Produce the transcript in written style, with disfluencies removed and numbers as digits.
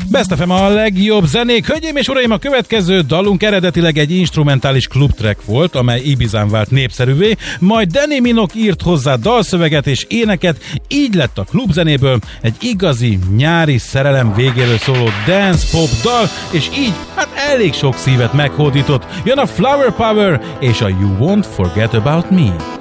Best FM a legjobb zenék. Hölgyeim és uraim, a következő dalunk eredetileg egy instrumentális klubtrack volt, amely Ibizán vált népszerűvé, majd Danny Minogue írt hozzá dalszöveget és éneket, így lett a klubzenéből egy igazi nyári szerelem végéről szóló dance pop dal, és így hát elég sok szívet meghódított. Jön a Flower Power és a You Won't Forget About Me.